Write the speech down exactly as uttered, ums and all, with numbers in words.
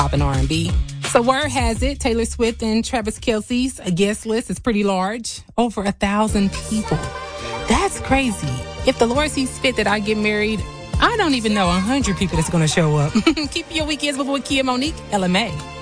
pop and R and B. So word has it, Taylor Swift and Travis Kelce's guest list is pretty large, over a thousand people. That's crazy. If the Lord sees fit that I get married, I don't even know a hundred people that's going to show up. Keep your weekends before Kia Monique, L M A.